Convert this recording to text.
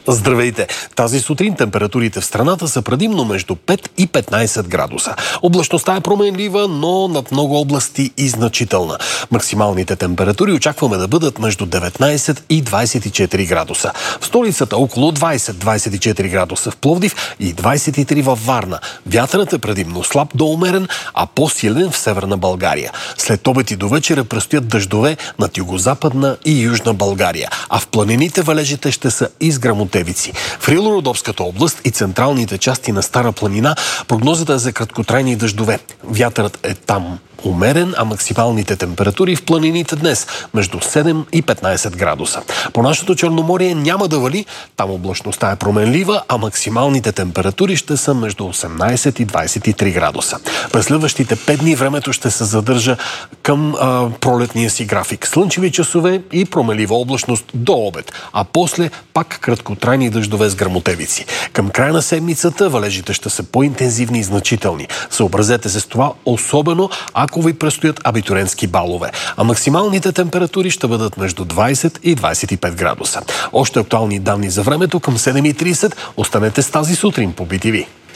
Здравейте! Тази сутрин температурите в страната са предимно между 5 и 15 градуса. Облачността е променлива, но над много области и значителна. Максималните температури очакваме да бъдат между 19 и 24 градуса. В столицата около 20-24 градуса в Пловдив и 23 във Варна. Вятърът е предимно слаб до умерен, а по-силен в северна България. След обед и до вечера предстоят дъждове над югозападна и южна България, а в планините валежите ще са изграмотени. В Рило-Родопската област и централните части на Стара планина прогнозата е за краткотрайни дъждове. Вятърът е там умерен, а максималните температури в планините днес между 7 и 15 градуса. По нашето Черноморие няма да вали, там облачността е променлива, а максималните температури ще са между 18 и 23 градуса. През следващите 5 дни времето ще се задържа към пролетния си график. Слънчеви часове и променлива облачност до обед, а после пак краткотрайни дъждове с гръмотевици. Към края на седмицата валежите ще са по-интензивни и значителни. Съобразете се с това, особено ако ви предстоят абитурентски балове. А максималните температури ще бъдат между 20 и 25 градуса. Още актуални данни за времето към 7:30. Останете с тази сутрин по BTV.